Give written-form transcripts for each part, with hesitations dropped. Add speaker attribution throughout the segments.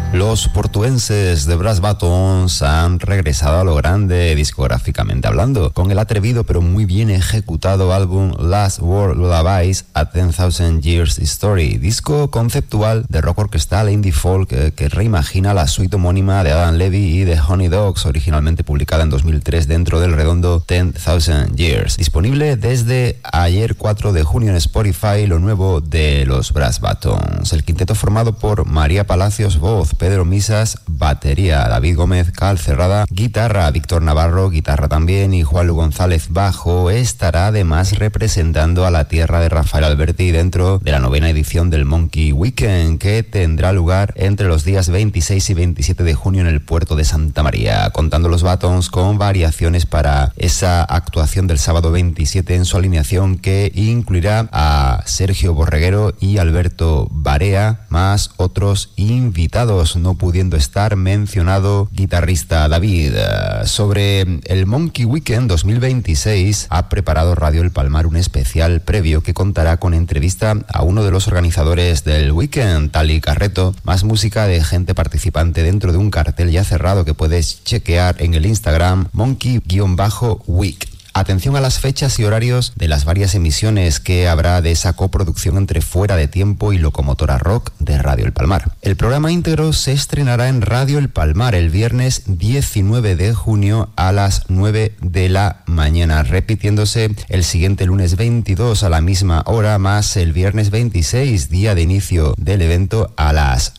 Speaker 1: Los portuenses de Brass Buttons han regresado a lo grande discográficamente hablando, con el atrevido pero muy bien ejecutado álbum Last World Lullabies a 10,000 Years Story, disco conceptual de rock orquestal indie folk que reimagina la suite homónima de Adam Levy y de Honey Dogs, originalmente publicada en 2003 dentro del redondo 10,000 Years. Disponible desde ayer 4 de junio en Spotify, lo nuevo de los Brass Buttons. El quinteto formado por María Palacios, voz, Pedro Misas, batería, David Gómez, cal cerrada, guitarra, Víctor Navarro, guitarra también, y Juan Lu González, bajo, estará además representando a la tierra de Rafael Alberti dentro de la 9ª edición del Monkey Weekend, que tendrá lugar entre los días 26 y 27 de junio en el puerto de Santa María, contando los Buttons con variaciones para esa actuación del sábado 27 en su alineación, que incluirá a Sergio Borreguero y Alberto Barea, más otros invitados, no pudiendo estar mencionado guitarrista David. Sobre el Monkey Weekend 2026 ha preparado Radio El Palmar un especial previo que contará con entrevista a uno de los organizadores del weekend, Tali Carreto, más música de gente participante dentro de un cartel ya cerrado que puedes chequear en el Instagram Monkey-Week. Atención a las fechas y horarios de las varias emisiones que habrá de esa coproducción entre Fuera de Tiempo y Locomotora Rock de Radio El Palmar. El programa íntegro se estrenará en Radio El Palmar el viernes 19 de junio a las 9 de la mañana, repitiéndose el siguiente lunes 22 a la misma hora, más el viernes 26, día de inicio del evento, a las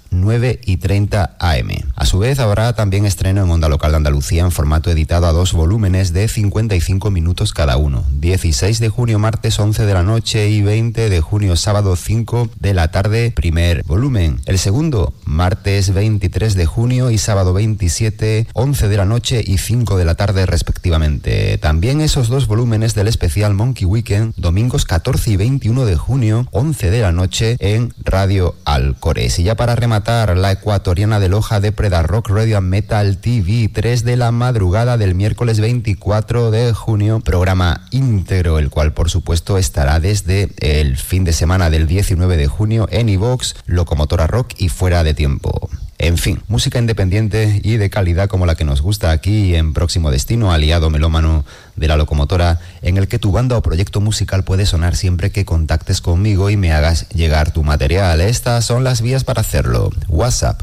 Speaker 1: 9:30 am. A su vez habrá también estreno en Onda Local de Andalucía en formato editado a 2 volúmenes de 55 minutos cada uno. 16 de junio martes 11 de la noche y 20 de junio sábado 5 de la tarde, primer volumen. El segundo martes 23 de junio y sábado 27, 11 de la noche y 5 de la tarde respectivamente. También esos 2 volúmenes del especial Monkey Weekend, domingos 14 y 21 de junio, 11 de la noche en Radio Alcores. Y ya para rematar, la ecuatoriana de Loja de Preda Rock Radio and Metal TV, 3 de la madrugada del miércoles 24 de junio, programa íntegro, el cual por supuesto estará desde el fin de semana del 19 de junio en iVoox, Locomotora Rock y Fuera de Tiempo. En fin, música independiente y de calidad como la que nos gusta aquí en Próximo Destino, aliado melómano de la Locomotora, en el que tu banda o proyecto musical puede sonar siempre que contactes conmigo y me hagas llegar tu material. Estas son las vías para hacerlo. WhatsApp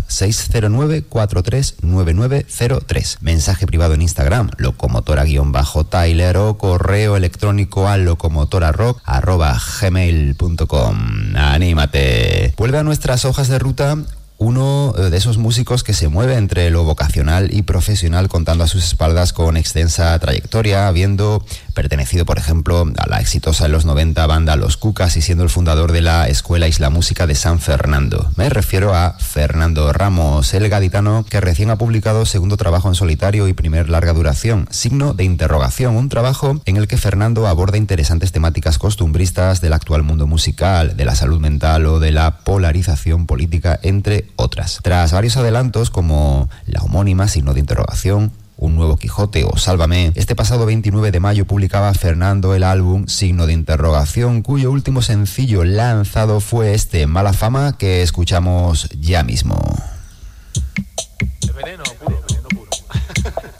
Speaker 1: 609-439903. Mensaje privado en Instagram, locomotora_Tyler, o correo electrónico a locomotorarock@gmail.com. ¡Anímate! Vuelve a nuestras hojas de ruta uno de esos músicos que se mueve entre lo vocacional y profesional, contando a sus espaldas con extensa trayectoria, habiendo pertenecido, por ejemplo, a la exitosa en los 90 banda Los Cucas y siendo el fundador de la Escuela Isla Música de San Fernando. Me refiero a Fernando Ramos, el gaditano que recién ha publicado segundo trabajo en solitario y primer larga duración, Signo de Interrogación, un trabajo en el que Fernando aborda interesantes temáticas costumbristas del actual mundo musical, de la salud mental o de la polarización política, entre otras. Tras varios adelantos como la homónima Signo de Interrogación, Un Nuevo Quijote o Sálvame, este pasado 29 de mayo publicaba Fernando el álbum Signo de Interrogación, cuyo último sencillo lanzado fue este Mala Fama, que escuchamos ya mismo.
Speaker 2: Veneno puro, veneno puro.